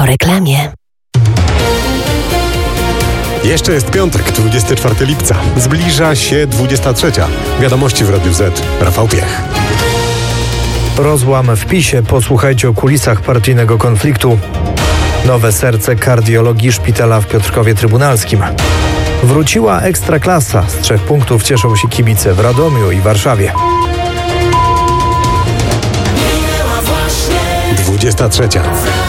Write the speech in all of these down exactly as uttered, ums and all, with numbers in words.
reklamie. Jeszcze jest piątek, dwudziestego czwartego lipca. Zbliża się dwudziesta trzecia. Wiadomości w Radiu Z. Rafał Piech. Rozłam w PiSie. Posłuchajcie o kulisach partyjnego konfliktu. Nowe serce kardiologii szpitala w Piotrkowie Trybunalskim. Wróciła Ekstraklasa. Z trzech punktów cieszą się kibice w Radomiu i Warszawie. dwudziesta trzecia.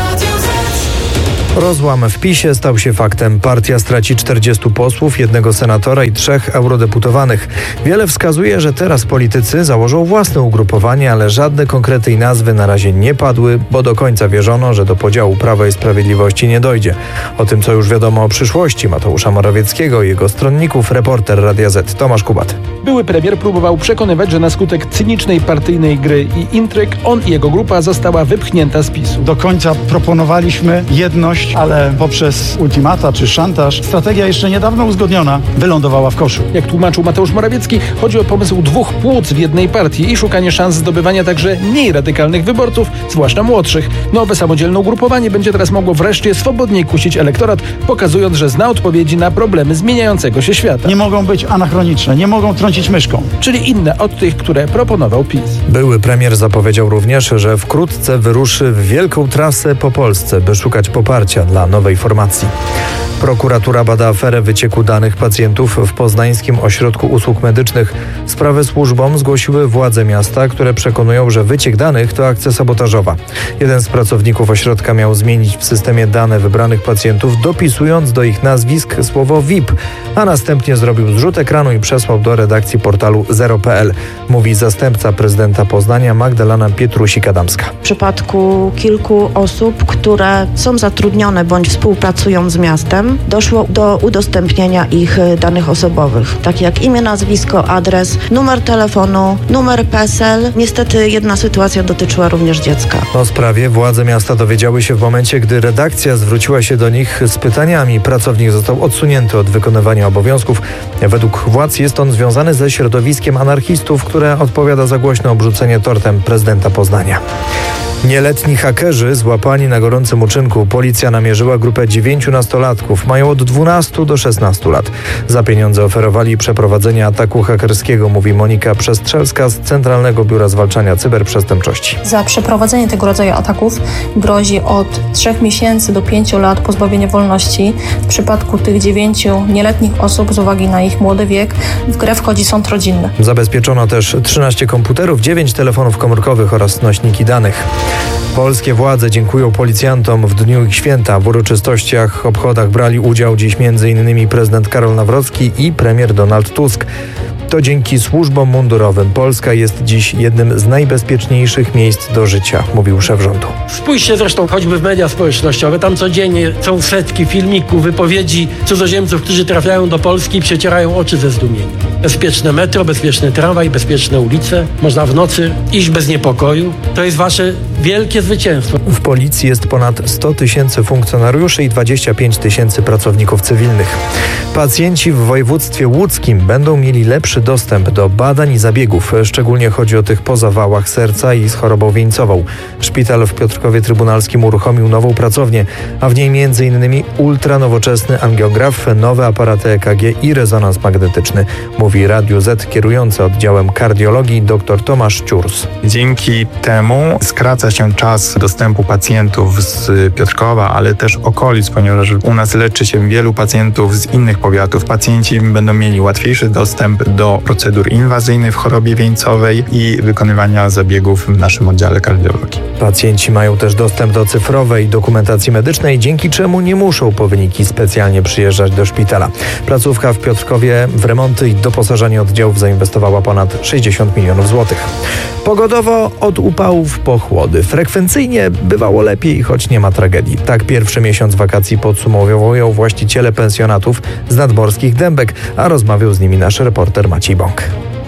Rozłam w PiSie stał się faktem. Partia straci czterdziestu posłów, jednego senatora i trzech eurodeputowanych. Wiele wskazuje, że teraz politycy założą własne ugrupowanie, ale żadne konkrety i nazwy na razie nie padły, bo do końca wierzono, że do podziału Prawa i Sprawiedliwości nie dojdzie. O tym, co już wiadomo o przyszłości Mateusza Morawieckiego i jego stronników, reporter Radia Z Tomasz Kubat. Były premier próbował przekonywać, że na skutek cynicznej partyjnej gry i intryg on i jego grupa została wypchnięta z PiSu. Do końca proponowaliśmy jedność, ale poprzez ultimata czy szantaż strategia jeszcze niedawno uzgodniona wylądowała w koszu. Jak tłumaczył Mateusz Morawiecki, chodzi o pomysł dwóch płuc w jednej partii i szukanie szans zdobywania także mniej radykalnych wyborców, zwłaszcza młodszych. Nowe samodzielne ugrupowanie będzie teraz mogło wreszcie swobodniej kusić elektorat, pokazując, że zna odpowiedzi na problemy zmieniającego się świata. Nie mogą być anachroniczne, nie mogą trącić myszką. Czyli inne od tych, które proponował PiS. Były premier zapowiedział również, że wkrótce wyruszy w wielką trasę po Polsce, by szukać poparcia dla nowej formacji. Prokuratura bada aferę wycieku danych pacjentów w Poznańskim Ośrodku Usług Medycznych. Sprawę służbom zgłosiły władze miasta, które przekonują, że wyciek danych to akcja sabotażowa. Jeden z pracowników ośrodka miał zmienić w systemie dane wybranych pacjentów, dopisując do ich nazwisk słowo V I P, a następnie zrobił zrzut ekranu i przesłał do redakcji portalu zero kropka p l, mówi zastępca prezydenta Poznania Magdalena Pietrusik-Adamska. W przypadku kilku osób, które są zatrudnione bądź współpracują z miastem, doszło do udostępnienia ich danych osobowych, takie jak imię, nazwisko, adres, numer telefonu, numer P E S E L. Niestety jedna sytuacja dotyczyła również dziecka. O sprawie władze miasta dowiedziały się w momencie, gdy redakcja zwróciła się do nich z pytaniami. Pracownik został odsunięty od wykonywania obowiązków. Według władz jest on związany ze środowiskiem anarchistów, które odpowiada za głośne obrzucenie tortem prezydenta Poznania. Nieletni hakerzy złapani na gorącym uczynku. Policja namierzyła grupę dziewięciu nastolatków. Mają od dwunastu do szesnastu lat. Za pieniądze oferowali przeprowadzenie ataku hakerskiego, mówi Monika Przestrzelska z Centralnego Biura Zwalczania Cyberprzestępczości. Za przeprowadzenie tego rodzaju ataków grozi od trzech miesięcy do pięciu lat pozbawienia wolności. W przypadku tych dziewięciu nieletnich osób z uwagi na ich młody wiek w grę wchodzi sąd rodzinny. Zabezpieczono też trzynaście komputerów, dziewięć telefonów komórkowych oraz nośniki danych. Polskie władze dziękują policjantom w dniu ich święta. W uroczystościach, obchodach brali udział dziś między innymi prezydent Karol Nawrocki i premier Donald Tusk. To dzięki służbom mundurowym Polska jest dziś jednym z najbezpieczniejszych miejsc do życia, mówił szef rządu. Spójrzcie zresztą choćby w media społecznościowe. Tam codziennie są setki filmików, wypowiedzi cudzoziemców, którzy trafiają do Polski i przecierają oczy ze zdumienia. Bezpieczne metro, bezpieczny tramwaj, bezpieczne ulice. Można w nocy iść bez niepokoju. To jest wasze wielkie zwycięstwo. W policji jest ponad sto tysięcy funkcjonariuszy i dwadzieścia pięć tysięcy pracowników cywilnych. Pacjenci w województwie łódzkim będą mieli lepszy dostęp do badań i zabiegów. Szczególnie chodzi o tych po zawałach serca i z chorobą wieńcową. Szpital w Piotrkowie Trybunalskim uruchomił nową pracownię, a w niej między innymi ultranowoczesny angiograf, nowe aparaty E K G i rezonans magnetyczny, mówi Radiu Z kierujący oddziałem kardiologii dr Tomasz Ciurs. Dzięki temu skraca się czas dostępu pacjentów z Piotrkowa, ale też okolic, ponieważ u nas leczy się wielu pacjentów z innych powiatów. Pacjenci będą mieli łatwiejszy dostęp do procedur inwazyjnych w chorobie wieńcowej i wykonywania zabiegów w naszym oddziale kardiologii. Pacjenci mają też dostęp do cyfrowej dokumentacji medycznej, dzięki czemu nie muszą po wyniki specjalnie przyjeżdżać do szpitala. Placówka w Piotrkowie w remonty i doposażenie oddziałów zainwestowała ponad sześćdziesiąt milionów złotych. Pogodowo od upałów po chłody. Frekwencyjnie bywało lepiej, choć nie ma tragedii. Tak pierwszy miesiąc wakacji podsumowują właściciele pensjonatów z nadmorskich Dębek, a rozmawiał z nimi nasz reporter Maciej Bąk.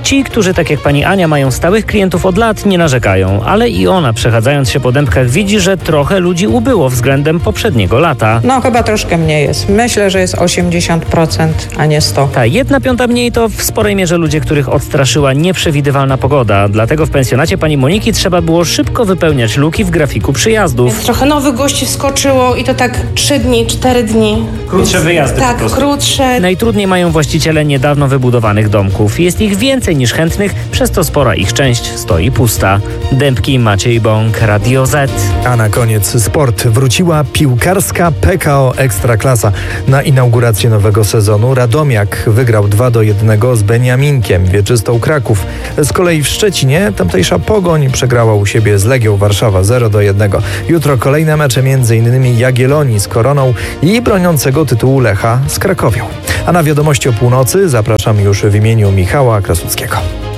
Ci, którzy tak jak pani Ania mają stałych klientów od lat, nie narzekają, ale i ona, przechadzając się po Dębkach, widzi, że trochę ludzi ubyło względem poprzedniego lata. No chyba troszkę mniej jest. Myślę, że jest osiemdziesiąt procent, a nie sto. Ta jedna piąta mniej to w sporej mierze ludzie, których odstraszyła nieprzewidywalna pogoda. Dlatego w pensjonacie pani Moniki trzeba było szybko wypełniać luki w grafiku przyjazdów. Więc trochę nowych gości wskoczyło i to tak trzy dni, cztery dni. Krótsze wyjazdy. Tak, krótsze. Najtrudniej mają właściciele niedawno wybudowanych domków. Jest ich więcej niż chętnych, przez to spora ich część stoi pusta. Dębki, Maciej Bąk, Radio Z. A na koniec sport. Wróciła piłkarska P K O Ekstraklasa. Na inaugurację nowego sezonu Radomiak wygrał dwa do jednego z Beniaminkiem, wieczystą Kraków. Z kolei w Szczecinie tamtejsza Pogoń przegrała u siebie z Legią Warszawa zero do jednego. Jutro kolejne mecze m.in. Jagiellonii z Koroną i broniącego tytułu Lecha z Krakowią. A na wiadomości o północy zapraszam już w imieniu Michała Krasuckiego.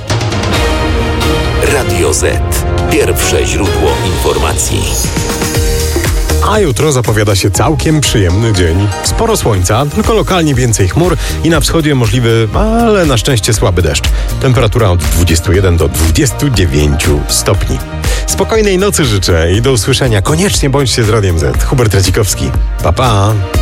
Radio Z. Pierwsze źródło informacji. A jutro zapowiada się całkiem przyjemny dzień. Sporo słońca, tylko lokalnie więcej chmur i na wschodzie możliwy, ale na szczęście słaby deszcz. Temperatura od dwudziestu jeden do dwudziestu dziewięciu stopni. Spokojnej nocy życzę i do usłyszenia. Koniecznie bądźcie z Radiem Z. Hubert Radzikowski. Pa, pa.